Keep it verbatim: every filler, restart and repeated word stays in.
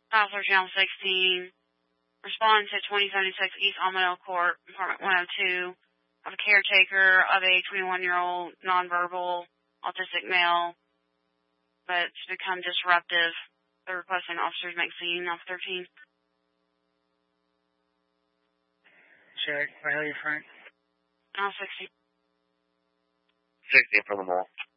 Officer Channel sixteen. Respond to twenty seventy-six East Almadale Court, apartment one oh two, of a caretaker of a twenty-one-year-old nonverbal autistic male that's become disruptive. They're requesting officers make scene off thirteen. Check. Riley Front. Channel sixteen. sixteen from the mall.